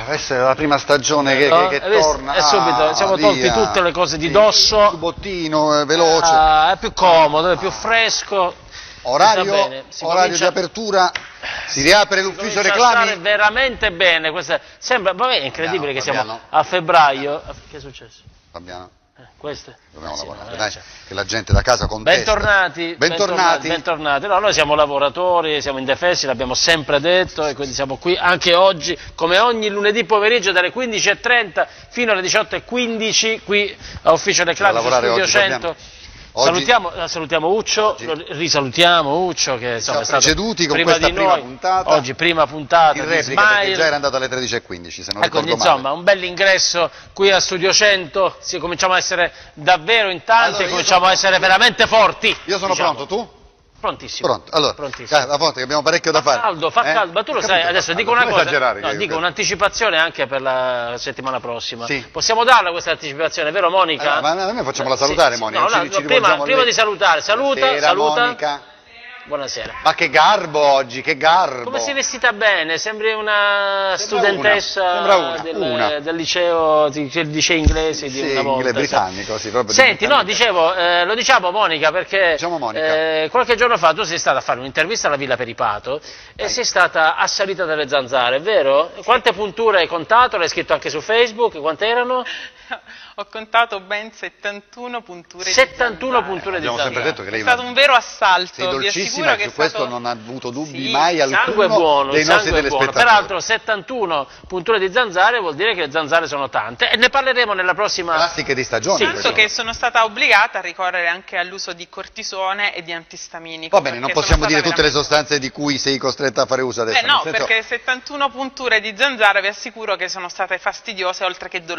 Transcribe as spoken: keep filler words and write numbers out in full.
questa è la prima stagione che, no? che, che visto? torna. E subito ah, siamo via. tolti tutte le cose di sì, dosso. il bottino è veloce. Ah, è più comodo, è più fresco. Orario, bene, si orario comincia... di apertura, si riapre l'ufficio reclami. A stare veramente bene, questa... sembra, vabbè, è incredibile Fabiano, che siamo Fabiano. a febbraio. Che è successo? Fabiano, Eh, queste? dobbiamo Eh, sì, lavorare, no, dai, cioè. che la gente da casa contesta. Bentornati, Bentornati. bentornati. No, noi siamo lavoratori, siamo indefessi, l'abbiamo sempre detto e quindi siamo qui anche oggi, come ogni lunedì pomeriggio dalle quindici e trenta fino alle diciotto e quindici qui a Ufficio Reclami su Studio oggi, cento. Oggi, Salutiamo, salutiamo Uccio, oggi, risalutiamo Uccio che insomma, è stato preceduti con prima questa di prima noi, puntata. oggi prima puntata in di replica perché Smile. già era andato alle tredici e quindici, se non Ecco, ricordo insomma, male. un bell'ingresso qui a Studio cento, sì, cominciamo a essere davvero in tanti Allora, e cominciamo sono, a essere veramente forti. Io sono diciamo. pronto, tu? Prontissimo. Pronto, allora, Prontissimo. la fonte che abbiamo parecchio da Fa fare. caldo, fa eh? caldo, ma tu lo Ho sai, capito, adesso fa dico caldo. una Non cosa, esagerare, no, che- dico un'anticipazione anche per la settimana prossima. Sì. Possiamo darla questa anticipazione, vero Monica? Eh, ma noi facciamola salutare, Sì, Monica, no, ci- no, ci prima, rivolgiamo a prima lei. di salutare, saluta, Buonasera, saluta. Monica. Buonasera. Ma che garbo oggi, che garbo. Come sei vestita bene? Sembri una Sembra studentessa una, sembra una, del, una. del liceo, di- del liceo inglese di Sì, una volta. inglese britannico, sì, proprio Senti, no, britannico. dicevo, eh, lo diciamo Monica perché Diciamo Monica. eh, qualche giorno fa tu sei stata a fare un'intervista alla Villa Peripato e sei stata assalita dalle zanzare, è vero? Quante punture hai contato? L'hai scritto anche su Facebook? Quante erano? Ho contato ben settantuno punture settantuno di zanzare. punture di Abbiamo sempre zanzare. detto che lei È stato un vero assalto, sei vi dolcissima assicuro e che su è questo stato... non ha avuto dubbi Sì, mai alcuno Sangue buono, dei il nostri sangue è buono. telespettatori. Peraltro settantuno punture di zanzare vuol dire che le zanzare sono tante e ne parleremo nella prossima... Classiche di stagione. Sì, Tanto questo. che sono stata obbligata a ricorrere anche all'uso di cortisone e di antistaminico. Va bene, non perché possiamo sono dire stata tutte le veramente- sostanze di cui sei costretta a fare uso adesso. Eh no, nel senso- perché settantuno punture di zanzara vi assicuro che sono state fastidiose oltre che dolorose.